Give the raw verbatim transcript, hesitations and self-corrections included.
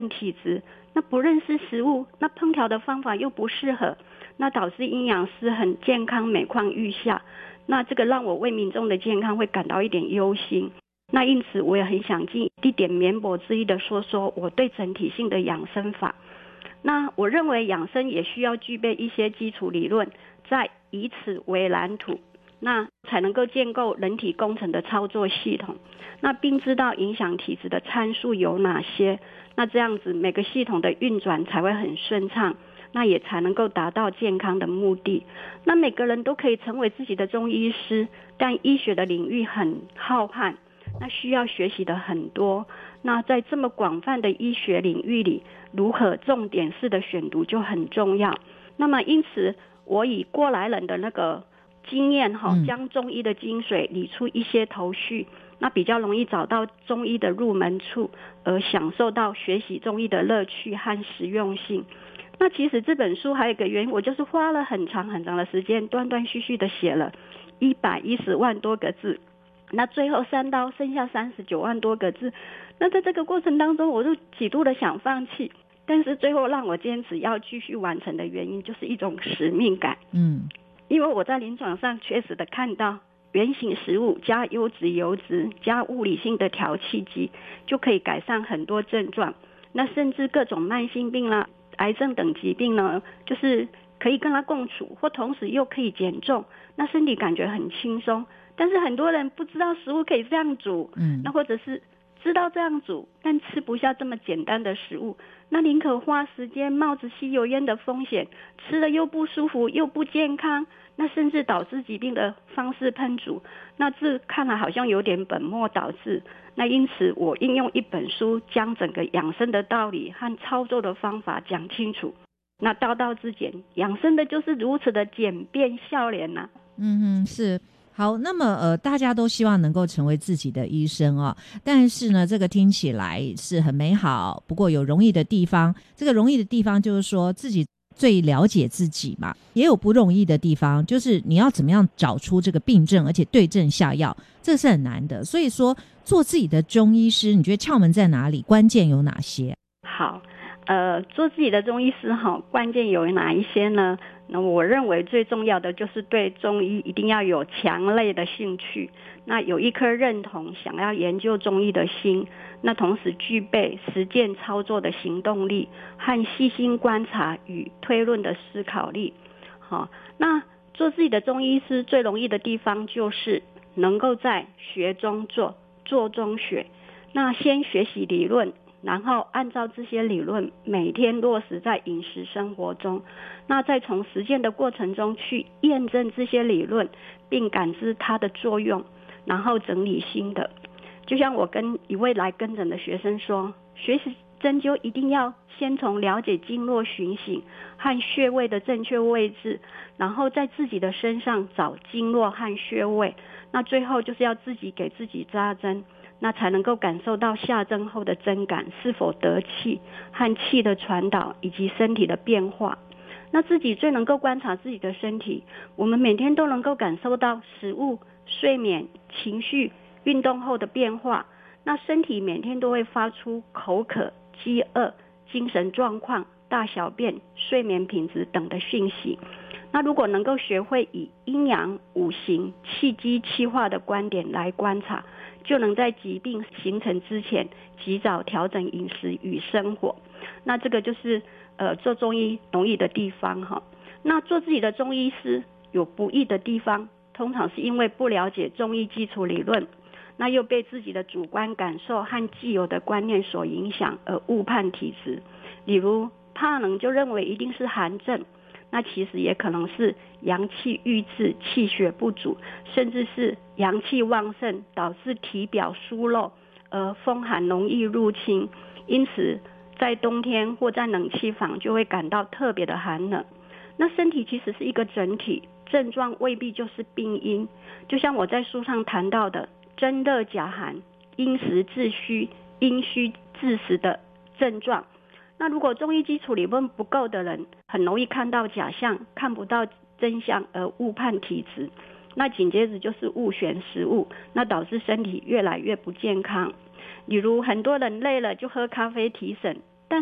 体质，那不认识食物，那烹调的方法又不适合，那导致营养师很健康每况愈下，那这个让我为民众的健康会感到一点忧心。那因此我也很想尽一点绵薄之力的说说我对整体性的养生法。那我认为养生也需要具备一些基础理论，再以此为蓝图，那才能够建构人体工程的操作系统，那并知道影响体质的参数有哪些，那这样子每个系统的运转才会很顺畅，那也才能够达到健康的目的。那每个人都可以成为自己的中医师，但医学的领域很浩瀚，那需要学习的很多，那在这么广泛的医学领域里，如何重点式的选读就很重要。那么因此我以过来人的那个经验将中医的精髓理出一些头绪，那比较容易找到中医的入门处，而享受到学习中医的乐趣和实用性。那其实这本书还有一个原因，我就是花了很长很长的时间断断续续的写了一百一十万多个字，那最后三刀剩下三十九万多个字。那在这个过程当中我就几度的想放弃，但是最后让我坚持要继续完成的原因就是一种使命感。嗯，因为我在临床上确实的看到原型食物加优质油脂加物理性的调气剂就可以改善很多症状，那甚至各种慢性病啦、癌症等疾病呢，就是可以跟它共处，或同时又可以减重，那身体感觉很轻松。但是很多人不知道食物可以这样煮，嗯，那或者是知道这样煮但吃不下这么简单的食物，那宁可花时间冒着吸油烟的风险，吃了又不舒服又不健康，那甚至导致疾病的方式烹煮，那这看来好像有点本末倒置。那因此我应用一本书将整个养生的道理和操作的方法讲清楚，那道道之简，养生的就是如此的简便笑脸啊。 嗯，是。好，那么呃，大家都希望能够成为自己的医生哦，但是呢，这个听起来是很美好，不过有容易的地方。这个容易的地方就是说自己最了解自己嘛，也有不容易的地方，就是你要怎么样找出这个病症，而且对症下药，这是很难的。所以说，做自己的中医师，你觉得窍门在哪里？关键有哪些？ 好，呃，做自己的中医师哈，关键有哪一些呢？那我认为最重要的就是对中医一定要有强烈的兴趣，那有一颗认同想要研究中医的心，那同时具备实践操作的行动力和细心观察与推论的思考力。好，那做自己的中医师最容易的地方就是能够在学中做，做中学。那先学习理论，然后按照这些理论每天落实在饮食生活中，那再从实践的过程中去验证这些理论，并感知它的作用，然后整理新的。就像我跟一位来跟诊的学生说，学习针灸一定要先从了解经络循行和穴位的正确位置，然后在自己的身上找经络和穴位，那最后就是要自己给自己扎针，那才能够感受到下针后的针感是否得气和气的传导以及身体的变化。那自己最能够观察自己的身体，我们每天都能够感受到食物、睡眠、情绪、运动后的变化，那身体每天都会发出口渴、饥饿、精神状况、大小便、睡眠品质等的讯息。那如果能够学会以阴阳、五行、气机、气化的观点来观察，就能在疾病形成之前及早调整饮食与生活。那这个就是呃做中医容易的地方哈。那做自己的中医师有不易的地方，通常是因为不了解中医基础理论，那又被自己的主观感受和既有的观念所影响而误判体质。例如怕冷就认为一定是寒症，那其实也可能是阳气郁滞、气血不足，甚至是阳气旺盛导致体表疏漏，而风寒容易入侵，因此在冬天或在冷气房就会感到特别的寒冷。那身体其实是一个整体，症状未必就是病因，就像我在书上谈到的真热假寒、因实致虚、因虚致实的症状。那如果中医基础理论不够的人，很容易看到假象，看不到真相而误判体质，那紧接着就是误选食物，那导致身体越来越不健康。比如很多人累了就喝咖啡提神，